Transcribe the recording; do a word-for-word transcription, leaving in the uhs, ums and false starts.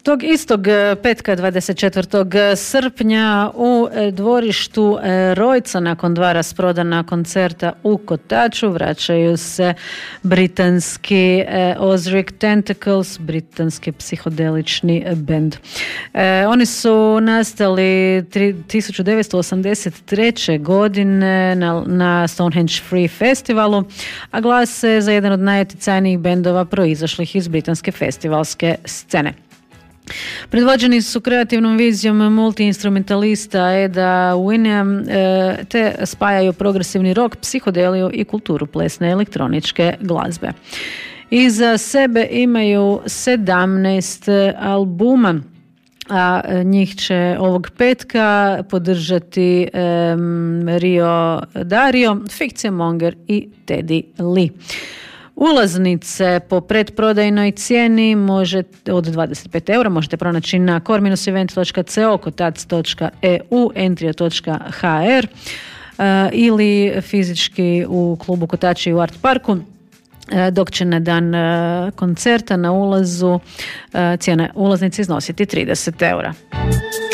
Tog istog petka dvadeset četvrtog srpnja u dvorištu Rojca nakon dva rasprodana koncerta u Kotaču vraćaju se britanski Ozric Tentacles, britanski psihodelični bend. Oni su nastali tisuću devetsto osamdeset treće godine na, na Stonehenge Free Festivalu, a glase za jedan od najutjecajnijih bendova proizašlih iz britanske festivalske scene. Predvođeni su kreativnom vizijom multiinstrumentalista Eda Winea, te spajaju progresivni rock, psihodeliju i kulturu plesne elektroničke glazbe. Iza sebe imaju sedamnaest albuma, a njih će ovog petka podržati um, Rio Dario, Fikcija Monger i Teddy Lee. Ulaznice po pretprodajnoj cijeni može, od dvadeset pet eura možete pronaći na core dash event dot co, kotac dot e u, entrio dot h r uh, ili fizički u klubu Kotači u Art Parku, uh, dok će na dan uh, koncerta na ulazu uh, cijena ulaznice iznositi trideset eura.